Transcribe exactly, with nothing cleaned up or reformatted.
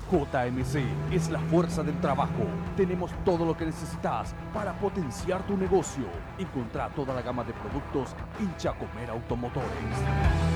J M C es la fuerza del trabajo. Tenemos todo lo que necesitas para potenciar tu negocio. Encontrá toda la gama de productos en Chacomer Automotores.